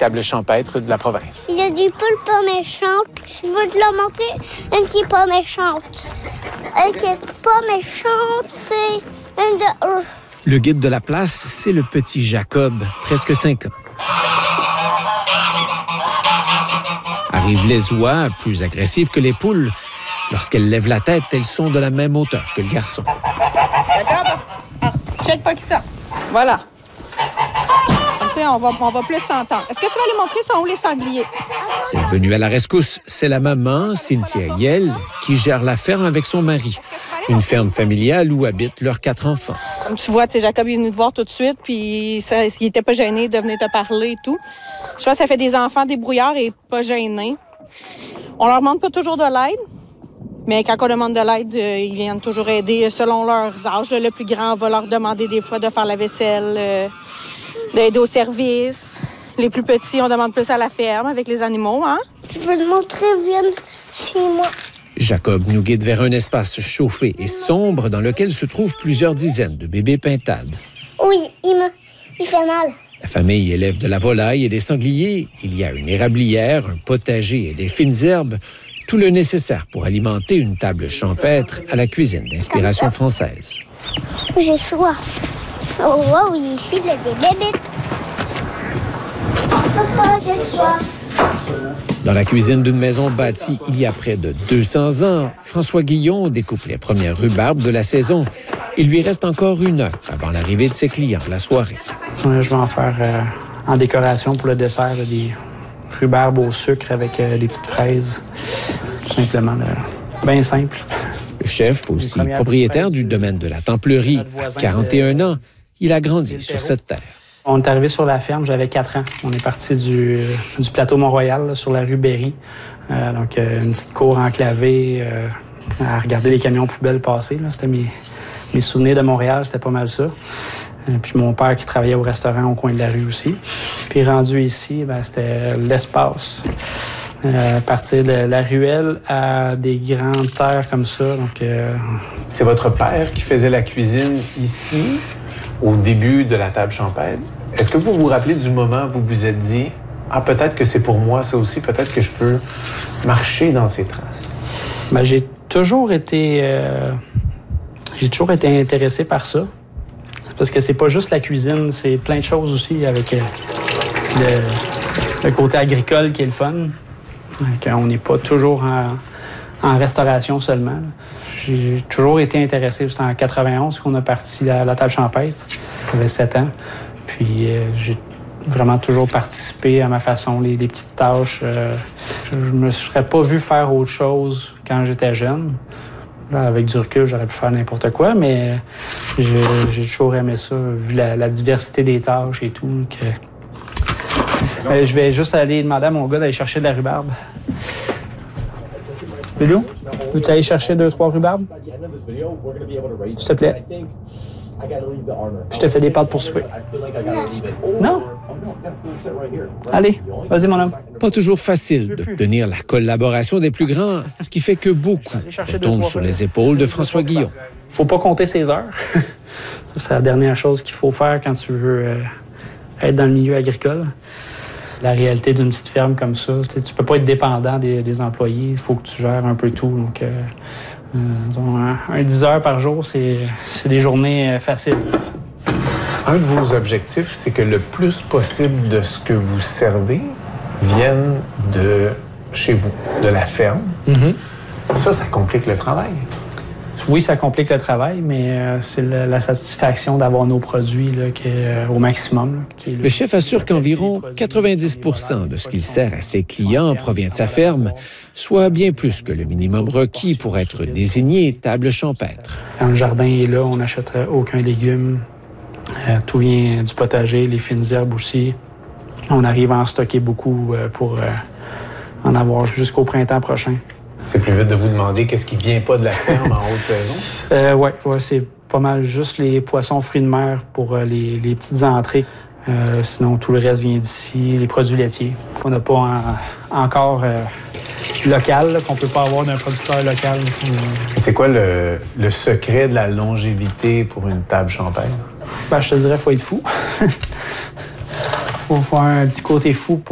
tables champêtres de la province. Il y a des poules pas méchantes. Je veux te la montrer, une qui est pas méchante. Elle qui est pas méchante, c'est une de eux. Le guide de la place, c'est le petit Jacob, presque 5 ans. Arrivent les oies, plus agressives que les poules. Lorsqu'elles lèvent la tête, elles sont de la même hauteur que le garçon. Jacob, check pas qui ça. Voilà. Comme ça, on va plus s'entendre. Est-ce que tu vas aller montrer sont où les sangliers? C'est venu à la rescousse. C'est la maman, Cynthia Yell, qui gère la ferme avec son mari. Une ferme familiale où habitent leurs 4 enfants. Comme tu vois, Jacob est venu te voir tout de suite, puis il était pas gêné de venir te parler et tout. Je pense que ça fait des enfants débrouillards et pas gênés. On leur demande pas toujours de l'aide, mais quand on demande de l'aide, ils viennent toujours aider selon leurs âges. Le plus grand va leur demander des fois de faire la vaisselle, d'aider au service. Les plus petits, on demande plus à la ferme avec les animaux, hein? Je veux te montrer, viens chez moi. Jacob nous guide vers un espace chauffé et sombre dans lequel se trouvent plusieurs dizaines de bébés pintades. Oui, il fait mal. La famille élève de la volaille et des sangliers. Il y a une érablière, un potager et des fines herbes. Tout le nécessaire pour alimenter une table champêtre à la cuisine d'inspiration française. J'ai soif. Oh, oui, ici, il y a des bébites. Papa, j'ai soif. Dans la cuisine d'une maison bâtie il y a près de 200 ans, François Guillon découpe les premières rhubarbes de la saison. Il lui reste encore 1 heure avant l'arrivée de ses clients la soirée. Je vais en faire en décoration pour le dessert, des rhubarbes au sucre avec des petites fraises. Tout simplement, bien simple. Le chef, aussi propriétaire du domaine de la Templerie, à 41 ans, il a grandi sur cette terre. On est arrivé sur la ferme, j'avais 4 ans. On est parti du plateau Mont-Royal, là, sur la rue Berry. Donc, une petite cour enclavée, à regarder les camions poubelles passer. Là. C'était mes souvenirs de Montréal, c'était pas mal ça. Puis mon père qui travaillait au restaurant au coin de la rue aussi. Puis rendu ici, c'était l'espace. Partir de la ruelle à des grandes terres comme ça. Donc, C'est votre père qui faisait la cuisine ici, au début de la table champêtre. Est-ce que vous vous rappelez du moment où vous vous êtes dit « Ah, peut-être que c'est pour moi ça aussi, peut-être que je peux marcher dans ces traces ». J'ai toujours été intéressé par ça. Parce que c'est pas juste la cuisine, c'est plein de choses aussi avec le côté agricole qui est le fun. On n'est pas toujours en restauration seulement. J'ai toujours été intéressé. C'était en 91 qu'on a parti à la table champêtre. J'avais 7 ans. Puis j'ai vraiment toujours participé à ma façon, les petites tâches. Je me serais pas vu faire autre chose quand j'étais jeune. Là, avec du recul, j'aurais pu faire n'importe quoi, mais j'ai toujours aimé ça, vu la diversité des tâches et tout. Je vais juste aller demander à mon gars d'aller chercher de la rhubarbe. Bilou, veux-tu aller chercher 2-3 rhubarbes? S'il te plaît. Je te fais des pâtes pour souper. Non? Allez, vas-y, mon homme. Pas toujours facile d'obtenir la collaboration des plus grands, ce qui fait que beaucoup tombent sur les épaules de François Guillon. Faut pas compter ses heures. Ça, c'est la dernière chose qu'il faut faire quand tu veux être dans le milieu agricole. La réalité d'une petite ferme comme ça, tu peux pas être dépendant des employés. Il faut que tu gères un peu tout. Donc, un 10 heures par jour, c'est des journées faciles. Un de vos objectifs, c'est que le plus possible de ce que vous servez vienne de chez vous, de la ferme. Mm-hmm. Ça complique le travail. Oui, ça complique le travail, mais c'est la satisfaction d'avoir nos produits là, qui est au maximum. Là, le chef assure qu'environ 90 % de ce qu'il sert à ses clients provient de sa ferme, soit bien plus que le minimum requis pour être désigné table champêtre. Quand le jardin est là, on n'achète aucun légume. Tout vient du potager, les fines herbes aussi. On arrive à en stocker beaucoup pour en avoir jusqu'au printemps prochain. C'est plus vite de vous demander qu'est-ce qui vient pas de la ferme en haute saison? Oui, c'est pas mal juste les poissons fruits de mer pour les petites entrées. Sinon, tout le reste vient d'ici, les produits laitiers. On n'a pas encore local, là, qu'on peut pas avoir d'un producteur local. C'est quoi le secret de la longévité pour une table champêtre? Je te dirais, faut être fou. Faut faire un petit côté fou pour